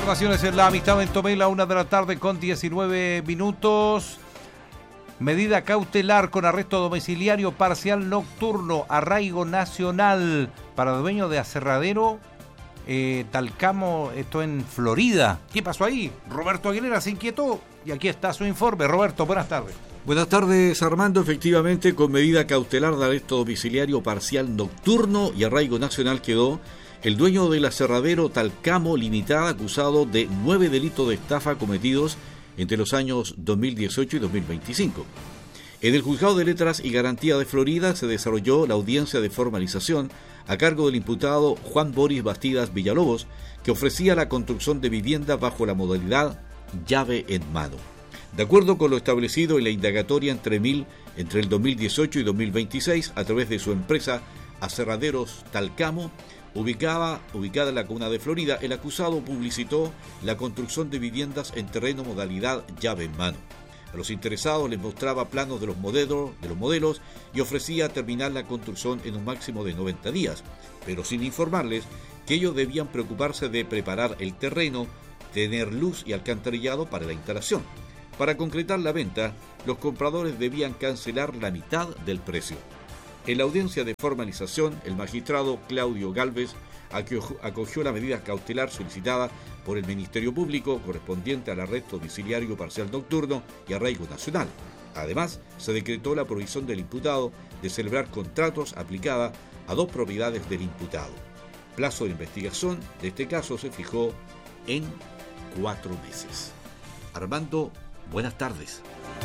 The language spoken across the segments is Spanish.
informaciones en La Amistad en Tomé, 1 de la tarde con 19 minutos. Medida cautelar con arresto domiciliario parcial nocturno, arraigo nacional para dueño de aserradero Talcamo, esto en Florida. ¿Qué pasó ahí? Roberto Aguilera se inquietó y aquí está su informe. Roberto, buenas tardes. Buenas tardes, Armando. Efectivamente, con medida cautelar de arresto domiciliario parcial nocturno y arraigo nacional quedó el dueño del aserradero Talcamo Limitada, acusado de 9 delitos de estafa cometidos entre los años 2018 y 2025. En el Juzgado de Letras y Garantía de Florida se desarrolló la audiencia de formalización a cargo del imputado Juan Boris Bastidas Villalobos, que ofrecía la construcción de viviendas bajo la modalidad llave en mano. De acuerdo con lo establecido en la indagatoria entre el 2018 y 2026, a través de su empresa Aserraderos Talcamo, ubicada en la comuna de Florida, el acusado publicitó la construcción de viviendas en terreno modalidad llave en mano. A los interesados les mostraba planos de los modelos y ofrecía terminar la construcción en un máximo de 90 días, pero sin informarles que ellos debían preocuparse de preparar el terreno, tener luz y alcantarillado para la instalación. Para concretar la venta, los compradores debían cancelar la mitad del precio. En la audiencia de formalización, el magistrado Claudio Galvez acogió la medida cautelar solicitada por el Ministerio Público correspondiente al arresto domiciliario parcial nocturno y arraigo nacional. Además, se decretó la prohibición del imputado de celebrar contratos aplicada a 2 propiedades del imputado. Plazo de investigación de este caso se fijó en 4 meses. Armando, buenas tardes.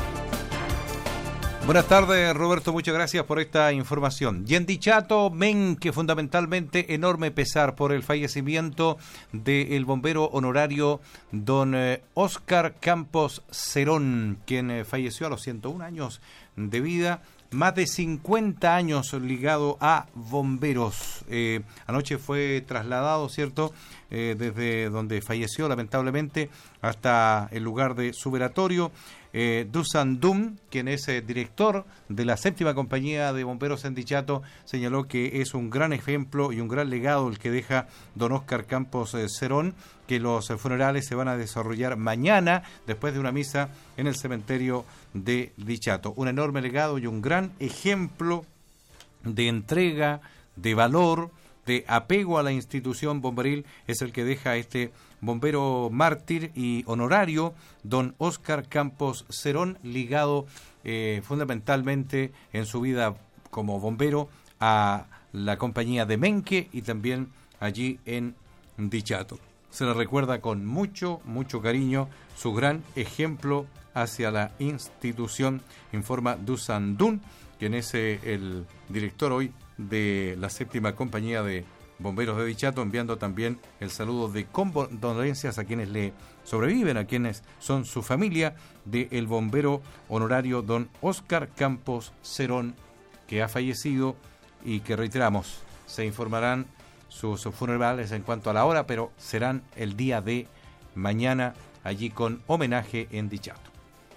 Buenas tardes, Roberto, muchas gracias por esta información. Y en Dichato, Menque, fundamentalmente enorme pesar por el fallecimiento del bombero honorario don Óscar Campos Cerón, quien falleció a los 101 años de vida, más de 50 años ligado a bomberos. Anoche fue trasladado, ¿cierto?, desde donde falleció lamentablemente hasta el lugar de su velatorio. Dusan Dum, quien es director de la 7ª compañía de bomberos en Dichato, señaló que es un gran ejemplo y un gran legado el que deja don Óscar Campos Cerón, que los funerales se van a desarrollar mañana después de una misa en el cementerio de Dichato. Un enorme legado y un gran ejemplo de entrega, de valor, de apego a la institución bomberil es el que deja este bombero mártir y honorario, don Óscar Campos Cerón, ligado fundamentalmente en su vida como bombero a la compañía de Menque y también allí en Dichato. Se le recuerda con mucho cariño su gran ejemplo hacia la institución, informa Dusan Dun, quien es el director hoy de la 7ª compañía de bomberos de Dichato, enviando también el saludo de condolencias a quienes le sobreviven, a quienes son su familia, del bombero honorario don Óscar Campos Cerón, que ha fallecido y que, reiteramos, se informarán sus funerales en cuanto a la hora, pero serán el día de mañana allí con homenaje en Dichato.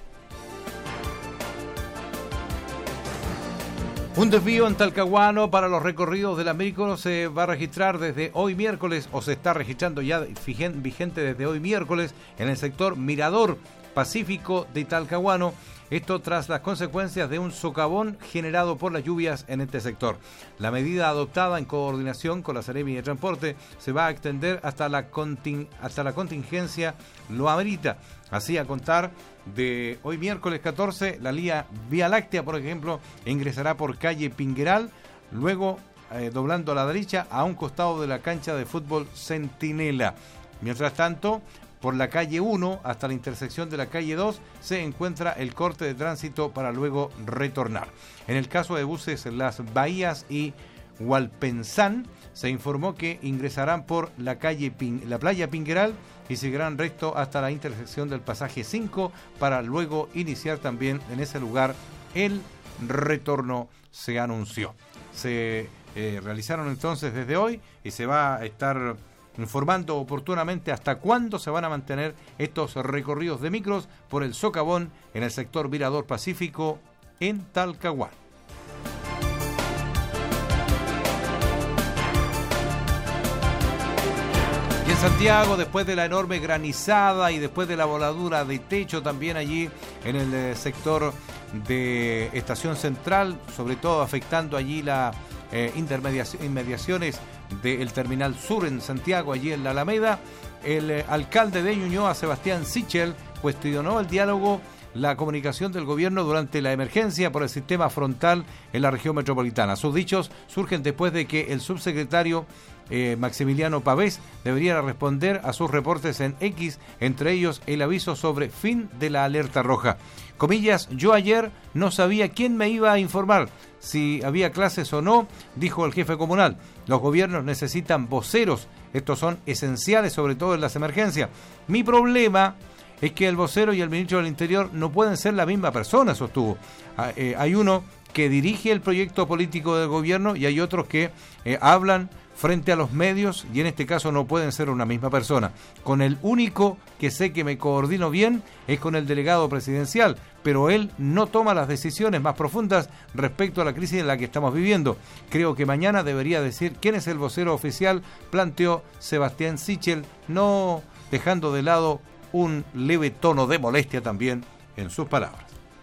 Un desvío en Talcahuano para los recorridos de la micro se va a registrar desde hoy miércoles, o se está registrando ya vigente desde hoy miércoles, en el sector Mirador Pacífico de Talcahuano. Esto tras las consecuencias de un socavón generado por las lluvias en este sector. La medida adoptada en coordinación con la Seremi de Transporte se va a extender hasta la contingencia lo amerita. Así, a contar de hoy miércoles 14, la Vía Láctea, por ejemplo, ingresará por calle Pingueral, luego doblando a la derecha a un costado de la cancha de fútbol Centinela. Mientras tanto, por la calle 1 hasta la intersección de la calle 2 se encuentra el corte de tránsito para luego retornar. En el caso de buses Las Bahías y Hualpenzán, se informó que ingresarán por la playa Pingueral y seguirán recto hasta la intersección del pasaje 5 para luego iniciar también en ese lugar el retorno, se anunció. Se realizaron entonces desde hoy y se va a estar informando oportunamente hasta cuándo se van a mantener estos recorridos de micros por el socavón en el sector Mirador Pacífico en Talcahuano. Y en Santiago, después de la enorme granizada y después de la voladura de techo también allí en el sector de Estación Central, sobre todo afectando allí las inmediaciones del Terminal Sur en Santiago, allí en la Alameda, el alcalde de Ñuñoa, Sebastián Sichel, cuestionó el diálogo, la comunicación del gobierno durante la emergencia por el sistema frontal en la región metropolitana. Sus dichos surgen después de que el subsecretario Maximiliano Pavés debería responder a sus reportes en X, entre ellos el aviso sobre fin de la alerta roja. Comillas, yo ayer no sabía quién me iba a informar si había clases o no, dijo el jefe comunal. Los gobiernos necesitan voceros, estos son esenciales sobre todo en las emergencias. Mi problema es que el vocero y el ministro del Interior no pueden ser la misma persona, sostuvo. Hay uno que dirige el proyecto político del gobierno y hay otros que hablan frente a los medios y en este caso no pueden ser una misma persona. Con el único que sé que me coordino bien es con el delegado presidencial, pero él no toma las decisiones más profundas respecto a la crisis en la que estamos viviendo. Creo que mañana debería decir quién es el vocero oficial, planteó Sebastián Sichel, no dejando de lado un leve tono de molestia también en sus palabras.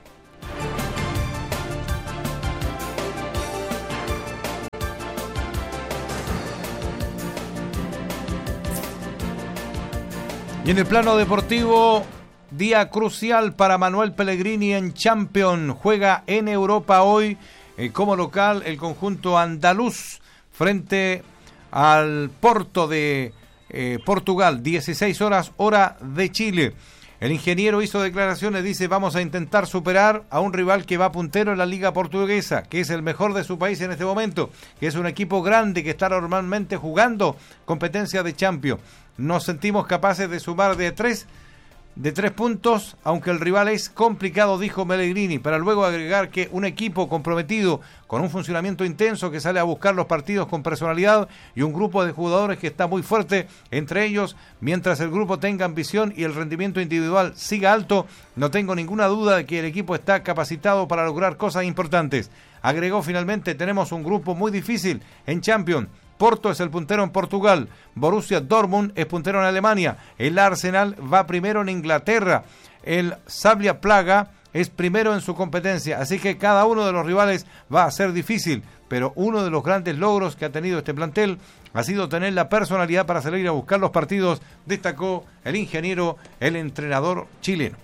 Y en el plano deportivo, día crucial para Manuel Pellegrini en Champions. Juega en Europa hoy como local el conjunto andaluz frente al Porto de Portugal, 16 horas, hora de Chile. El ingeniero hizo declaraciones, dice, vamos a intentar superar a un rival que va puntero en la Liga Portuguesa, que es el mejor de su país en este momento, que es un equipo grande que está normalmente jugando competencia de Champions. Nos sentimos capaces de sumar de tres puntos, aunque el rival es complicado, dijo Pellegrini, para luego agregar que un equipo comprometido con un funcionamiento intenso que sale a buscar los partidos con personalidad y un grupo de jugadores que está muy fuerte entre ellos, mientras el grupo tenga ambición y el rendimiento individual siga alto, no tengo ninguna duda de que el equipo está capacitado para lograr cosas importantes. Agregó finalmente, tenemos un grupo muy difícil en Champions. Porto es el puntero en Portugal, Borussia Dortmund es puntero en Alemania, el Arsenal va primero en Inglaterra, el Slavia Praga es primero en su competencia, así que cada uno de los rivales va a ser difícil, pero uno de los grandes logros que ha tenido este plantel ha sido tener la personalidad para salir a buscar los partidos, destacó el ingeniero, el entrenador chileno.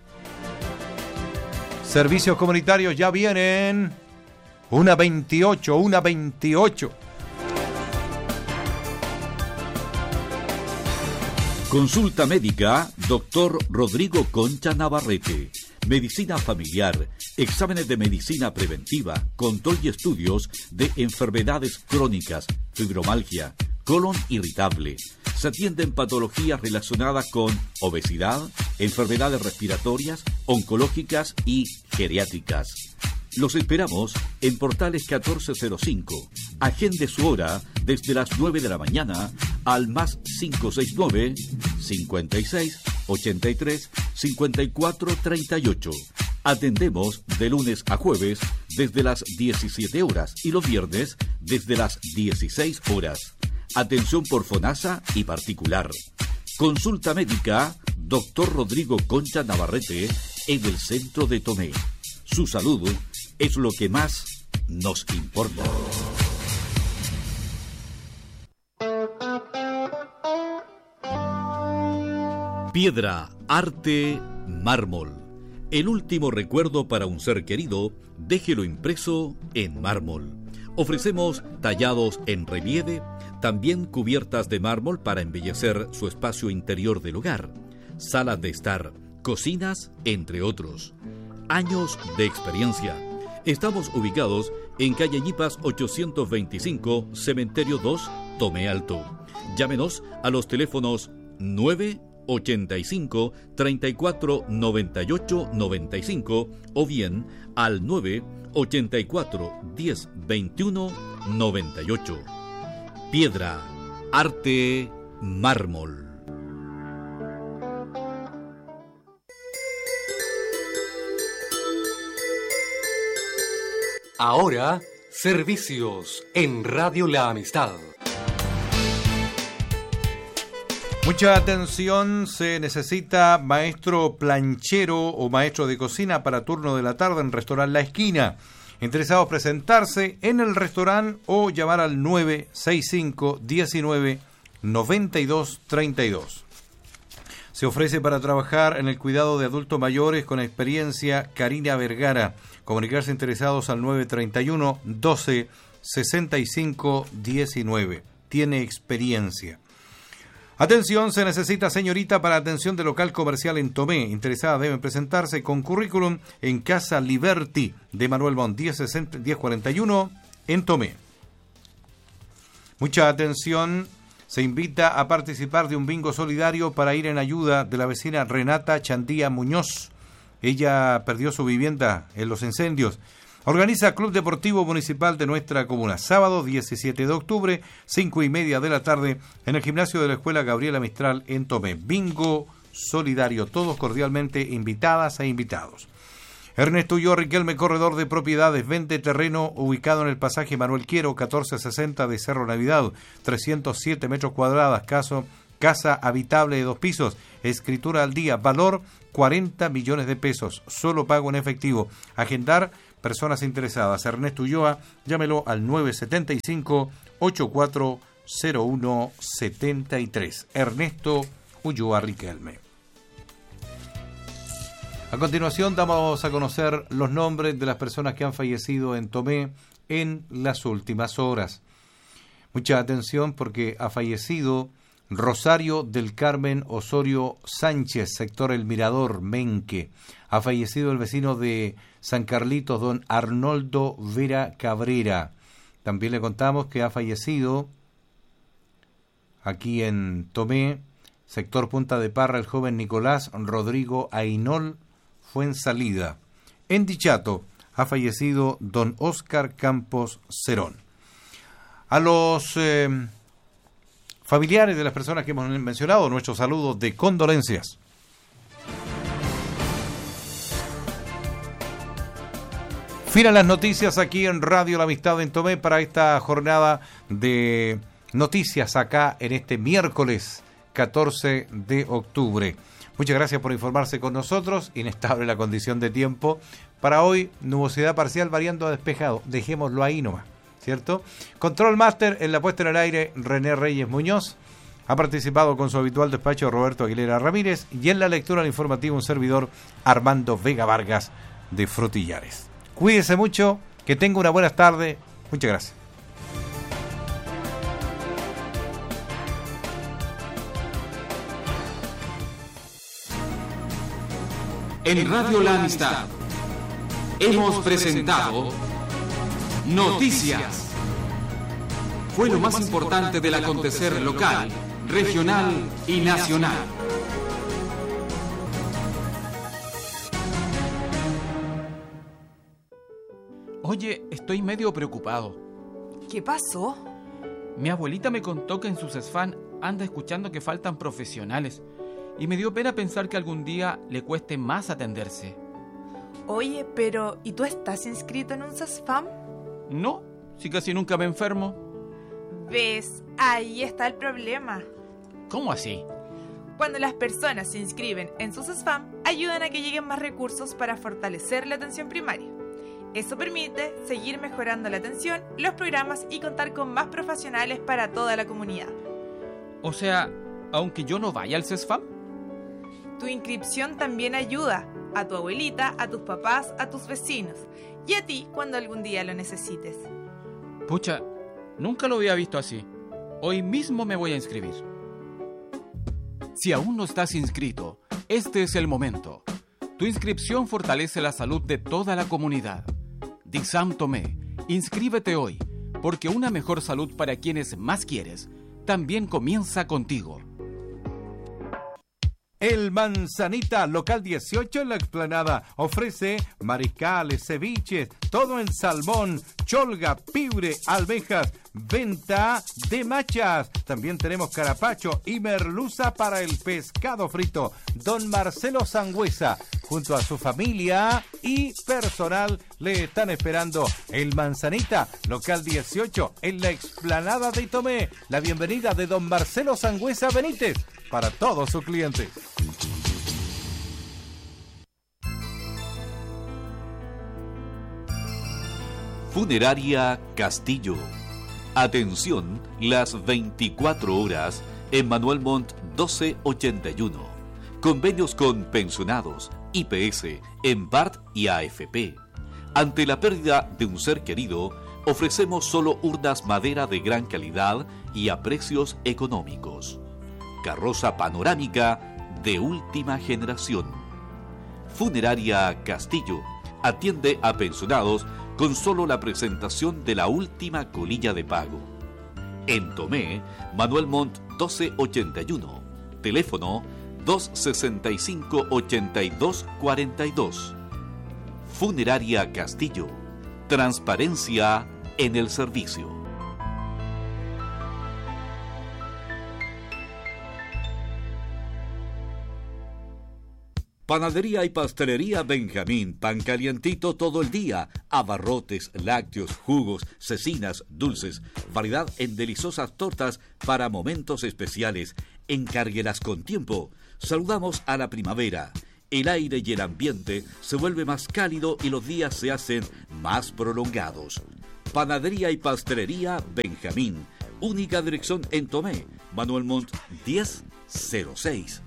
Servicios comunitarios ya vienen, 1:28. Consulta médica, Dr. Rodrigo Concha Navarrete. Medicina familiar, exámenes de medicina preventiva, control y estudios de enfermedades crónicas, fibromialgia, colon irritable. Se atienden patologías relacionadas con obesidad, enfermedades respiratorias, oncológicas y geriátricas. Los esperamos en Portales 1405. Agende su hora desde las 9 de la mañana al más 569 56 83 54 38. Atendemos de lunes a jueves desde las 17 horas y los viernes desde las 16 horas. Atención por FONASA y particular. Consulta médica, Dr. Rodrigo Concha Navarrete en el centro de Tomé. Su salud es lo que más nos importa. Piedra, arte, mármol. El último recuerdo para un ser querido, déjelo impreso en mármol. Ofrecemos tallados en relieve, también cubiertas de mármol para embellecer su espacio interior del hogar, salas de estar, cocinas, entre otros. Años de experiencia. Estamos ubicados en calle Ñipas 825, Cementerio 2, Tomé Alto. Llámenos a los teléfonos 985 34 98 95 o bien al 984 10 21 98. Piedra, arte, mármol. Ahora, servicios en Radio La Amistad. Mucha atención, se necesita maestro planchero o maestro de cocina para turno de la tarde en restaurante La Esquina. Interesados presentarse en el restaurante o llamar al 965 19 92 32. Se ofrece para trabajar en el cuidado de adultos mayores con experiencia Karina Vergara. Comunicarse interesados al 931 12 65 19. Tiene experiencia. Atención, se necesita señorita para atención de local comercial en Tomé. Interesadas deben presentarse con currículum en Casa Liberty de Manuel Montt 1041 en Tomé. Mucha atención, se invita a participar de un bingo solidario para ir en ayuda de la vecina Renata Chandía Muñoz. Ella perdió su vivienda en los incendios. Organiza Club Deportivo Municipal de nuestra comuna. Sábado 17 de octubre, 5:30 de la tarde, en el gimnasio de la Escuela Gabriela Mistral en Tomé. Bingo solidario, todos cordialmente invitadas e invitados. Ernesto Ulloa Riquelme, corredor de propiedades, vende terreno ubicado en el pasaje Manuel Quiero, 1460 de Cerro Navidad, 307 metros cuadrados, casa habitable de 2 pisos, escritura al día, valor 40 millones de pesos, solo pago en efectivo. Agendar personas interesadas. Ernesto Ulloa, llámelo al 975-840173. Ernesto Ulloa Riquelme. A continuación damos a conocer los nombres de las personas que han fallecido en Tomé en las últimas horas. Mucha atención porque ha fallecido Rosario del Carmen Osorio Sánchez, sector El Mirador, Menque. Ha fallecido el vecino de San Carlitos, don Arnoldo Vera Cabrera. También le contamos que ha fallecido aquí en Tomé, sector Punta de Parra, el joven Nicolás Rodrigo Ainol Fuensalida. En Dichato ha fallecido don Óscar Campos Cerón. A los familiares de las personas que hemos mencionado, nuestros saludos de condolencias. Finan las noticias aquí en Radio La Amistad en Tomé para esta jornada de noticias acá en este miércoles 14 de octubre. Muchas gracias por informarse con nosotros. Inestable la condición de tiempo. Para hoy, nubosidad parcial variando a despejado. Dejémoslo ahí nomás, ¿cierto? Control Master en la puesta en el aire, René Reyes Muñoz. Ha participado con su habitual despacho Roberto Aguilera Ramírez. Y en la lectura del informativo, un servidor, Armando Vega Vargas de Frutillares. Cuídese mucho, que tenga una buena tarde. Muchas gracias. En Radio La Amistad hemos presentado Noticias. Fue lo más importante del acontecer local, regional y nacional. Oye, estoy medio preocupado. ¿Qué pasó? Mi abuelita me contó que en su CESFAM anda escuchando que faltan profesionales y me dio pena pensar que algún día le cueste más atenderse. Oye, pero ¿y tú estás inscrito en un CESFAM? No, si casi nunca me enfermo. ¿Ves? Ahí está el problema. ¿Cómo así? Cuando las personas se inscriben en su CESFAM, ayudan a que lleguen más recursos para fortalecer la atención primaria. Eso permite seguir mejorando la atención, los programas y contar con más profesionales para toda la comunidad. O sea, aunque yo no vaya al CESFAM. Tu inscripción también ayuda a tu abuelita, a tus papás, a tus vecinos y a ti cuando algún día lo necesites. Pucha, nunca lo había visto así. Hoy mismo me voy a inscribir. Si aún no estás inscrito, este es el momento. Tu inscripción fortalece la salud de toda la comunidad. DISAM Tomé, inscríbete hoy, porque una mejor salud para quienes más quieres también comienza contigo. El Manzanita, local 18 en la Explanada, ofrece mariscales, ceviches, todo en salmón, cholga, piure, almejas, venta de machas. También tenemos carapacho y merluza para el pescado frito. Don Marcelo Sangüesa, junto a su familia y personal, le están esperando. El Manzanita, local 18 en la Explanada de Tomé. La bienvenida de don Marcelo Sangüesa Benítez. para todos sus clientes. Funeraria Castillo. Atención las 24 horas en Manuel Montt 1281. Convenios con pensionados, IPS, EMPART y AFP. Ante la pérdida de un ser querido, ofrecemos solo urnas madera de gran calidad y a precios económicos. Carroza panorámica de última generación. Funeraria Castillo atiende a pensionados con solo la presentación de la última colilla de pago. En Tomé, Manuel Montt 1281. Teléfono 265-8242. Funeraria Castillo. Transparencia en el servicio. Panadería y pastelería Benjamín, pan calientito todo el día, abarrotes, lácteos, jugos, cecinas, dulces, variedad en deliciosas tortas para momentos especiales. Encárguelas con tiempo. Saludamos a la primavera. El aire y el ambiente se vuelve más cálido y los días se hacen más prolongados. Panadería y pastelería Benjamín, única dirección en Tomé, Manuel Montt 1006.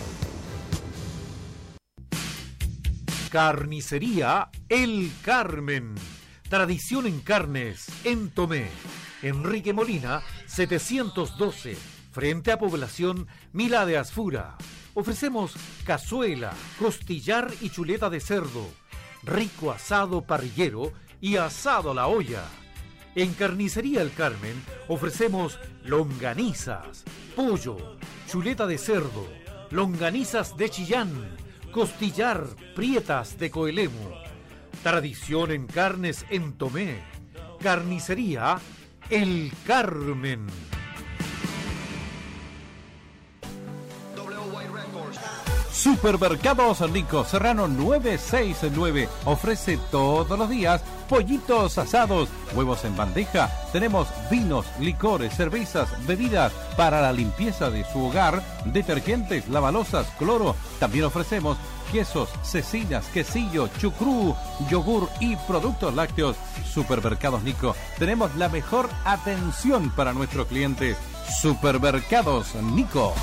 Carnicería El Carmen. Tradición en carnes en Tomé. Enrique Molina, 712, frente a Población Mila de Asfura. Ofrecemos cazuela, costillar y chuleta de cerdo, rico asado parrillero y asado a la olla. En Carnicería El Carmen ofrecemos longanizas, pollo, chuleta de cerdo, longanizas de Chillán, costillar, prietas de Coelemu. Tradición en carnes en Tomé. Carnicería El Carmen. Supermercados Nico Serrano 969 ofrece todos los días pollitos asados, huevos en bandeja. Tenemos vinos, licores, cervezas, bebidas para la limpieza de su hogar, detergentes, lavalosas, cloro. También ofrecemos quesos, cecinas, quesillo, chucrú, yogur y productos lácteos. Supermercados Nico. Tenemos la mejor atención para nuestros clientes. Supermercados Nico.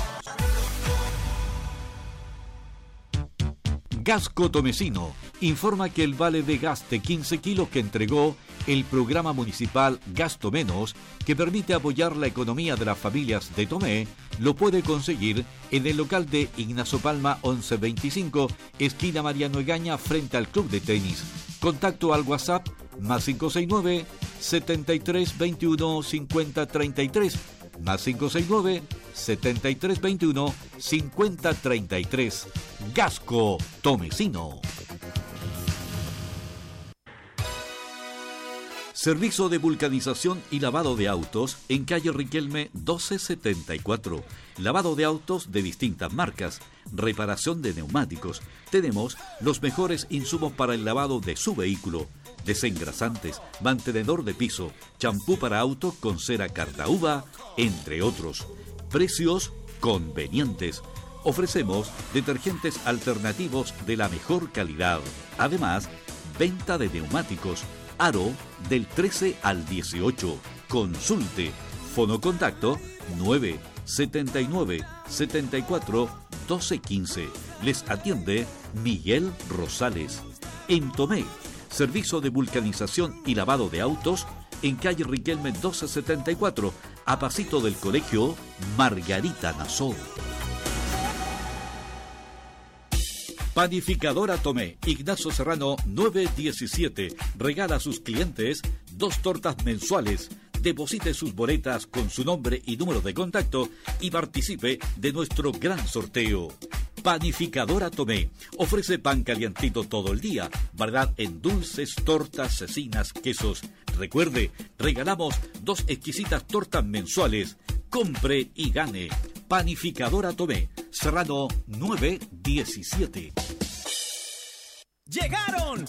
Gasco Tomecino informa que el vale de gas de 15 kilos que entregó el programa municipal Gasto Menos, que permite apoyar la economía de las familias de Tomé, lo puede conseguir en el local de Ignacio Palma 1125, esquina Mariano Egaña, frente al club de tenis. Contacto al WhatsApp más 569 7321 5033 más 569 7321 5033. Gasco Tomecino. Servicio de vulcanización y lavado de autos en calle Riquelme 1274. Lavado de autos de distintas marcas. Reparación de neumáticos. Tenemos los mejores insumos para el lavado de su vehículo. Desengrasantes, mantenedor de piso, champú para auto con cera Cartauba, entre otros. Precios convenientes. Ofrecemos detergentes alternativos de la mejor calidad. Además, venta de neumáticos. Aro del 13 al 18. Consulte. Fonocontacto 979 74 1215. Les atiende Miguel Rosales. En Tomé, servicio de vulcanización y lavado de autos en calle Riquelme 1274, a pasito del colegio Margarita Nassau. Panificadora Tomé, Ignacio Serrano 917. Regala a sus clientes 2 tortas mensuales. Deposite sus boletas con su nombre y número de contacto y participe de nuestro gran sorteo. Panificadora Tomé ofrece pan calientito todo el día, variedad en dulces, tortas, cecinas, quesos. Recuerde, regalamos 2 exquisitas tortas mensuales. Compre y gane. Panificadora Tomé, Serrano 917. ¡Llegaron!